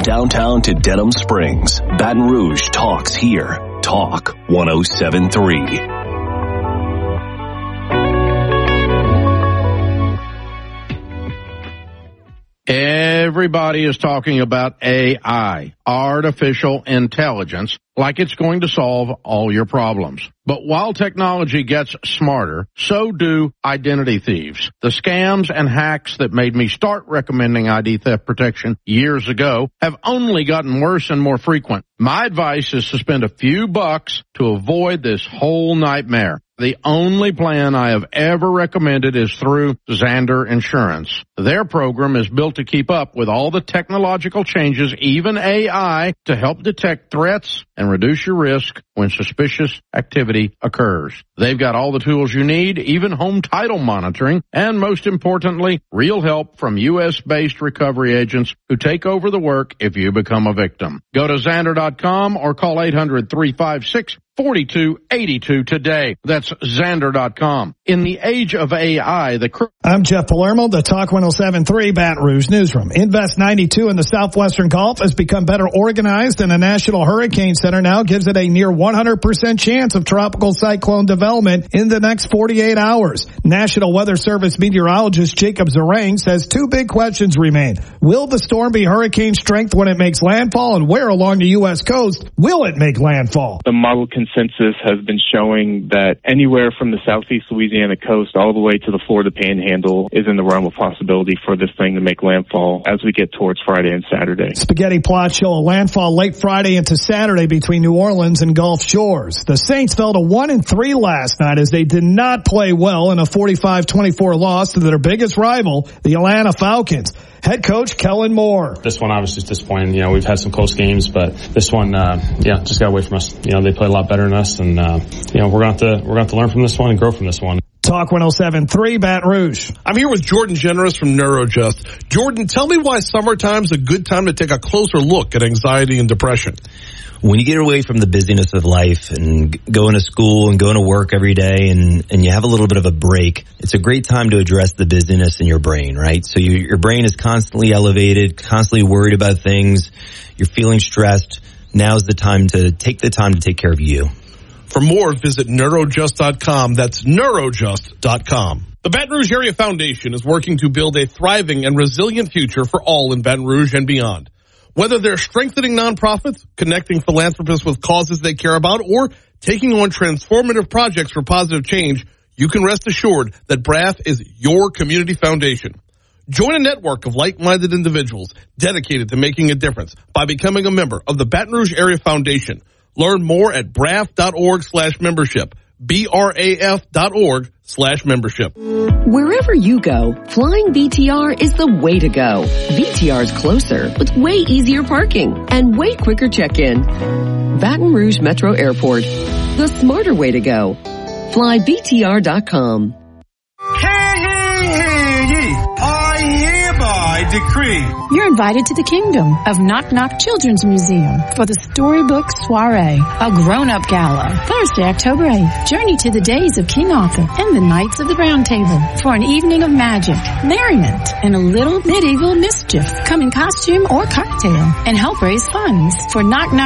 downtown to Denham Springs, Baton Rouge talks here. Talk 107.3. Everybody is talking about AI, artificial intelligence, like it's going to solve all your problems. But while technology gets smarter, so do identity thieves. The scams and hacks that made me start recommending ID theft protection years ago have only gotten worse and more frequent. My advice is to spend a few bucks to avoid this whole nightmare. The only plan I have ever recommended is through Zander Insurance. Their program is built to keep up with all the technological changes, even AI, to help detect threats and reduce your risk when suspicious activity occurs. They've got all the tools you need, even home title monitoring, and most importantly, real help from U.S.-based recovery agents who take over the work if you become a victim. Go to Zander.com or call 800-356-4282 today. That's Zander.com. In the age of AI, I'm Jeff Palermo, the Talk 107.3 Baton Rouge Newsroom. Invest 92 in the Southwestern Gulf has become better organized, and the National Hurricane Center now gives it a near 100% chance of tropical cyclone development in the next 48 hours. National Weather Service meteorologist Jacob Zarang says two big questions remain. Will the storm be hurricane strength when it makes landfall, and where along the U.S. coast will it make landfall? The model consensus has been showing that anywhere from the southeast Louisiana coast all the way to the Florida Panhandle is in the realm of possibility for this thing to make landfall as we get towards Friday and Saturday. Spaghetti plots show a landfall late Friday into Saturday between New Orleans and Gulf Shores. The Saints fell to 1-3 last night as they did not play well in a 45-24 loss to their biggest rival, the Atlanta Falcons. Head coach Kellen Moore. This one obviously is disappointing. We've had some close games, but this one, just got away from us. They play a lot better than us, and we're going to learn from this one and grow from this one. Talk 107.3 Baton Rouge. I'm here with Jordan Generous from NeuroJust. Jordan, tell me why summertime's a good time to take a closer look at anxiety and depression. When you get away from the busyness of life and going to school and going to work every day and you have a little bit of a break, it's a great time to address the busyness in your brain, right? So your brain is constantly elevated, constantly worried about things. You're feeling stressed. Now's the time to take care of you. For more, visit neurojust.com. That's neurojust.com. The Baton Rouge Area Foundation is working to build a thriving and resilient future for all in Baton Rouge and beyond. Whether they're strengthening nonprofits, connecting philanthropists with causes they care about, or taking on transformative projects for positive change, you can rest assured that BRAF is your community foundation. Join a network of like-minded individuals dedicated to making a difference by becoming a member of the Baton Rouge Area Foundation. Learn more at braf.org/membership. BRAF.org/membership. Wherever you go, flying VTR is the way to go. VTR is closer with way easier parking and way quicker check-in. Baton Rouge Metro Airport, the smarter way to go. FlyVTR.com. Decree. You're invited to the Kingdom of Knock Knock Children's Museum for the Storybook Soiree, a grown-up gala. Thursday, October 8th. Journey to the days of King Arthur and the Knights of the Round Table for an evening of magic, merriment, and a little medieval mischief. Come in costume or cocktail and help raise funds for Knock Knock